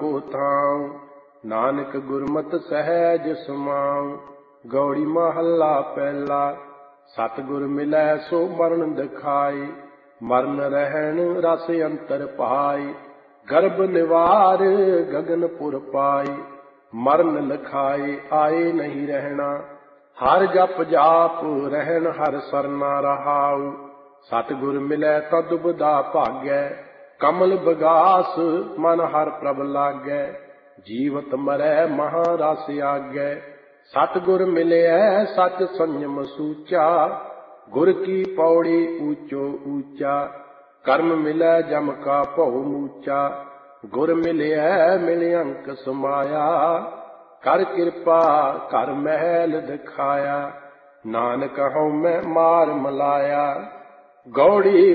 को थां, नानक गुरमत सहज समां। गौड़ी महला पहला। सतगुर मिलै सो मरण दिखाई, मरण रहन रस अंतर पाई। गर्भ निवार गगनपुर पाई, मरण लखाए आए नहीं रहना। हर जप जाप रहन हर सरना रहाऊ। सतगुर मिलै तद दुबदा भागै, कमल बगास मन हर प्रभ लागै। जीवत मरै महारस आगै, सतगुर मिलयै सच संयम सूचा। गुर की पौड़ी ऊंचो ऊंचा, कर्म मिलै जम का भौ मूचा। गुर मिलयै मिल अंक समाया, कर कृपा घर महल दिखाया। नानक हਉ मैं मार मलाया, गौड़ी